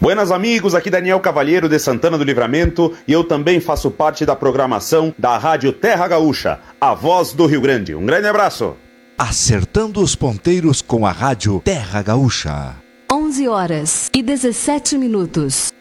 Buenas amigos, aqui Daniel Cavalheiro de Santana do Livramento e eu também faço parte da programação da Rádio Terra Gaúcha, a voz do Rio Grande. Um grande abraço. Acertando os ponteiros com a Rádio Terra Gaúcha. 11 horas e 17 minutos.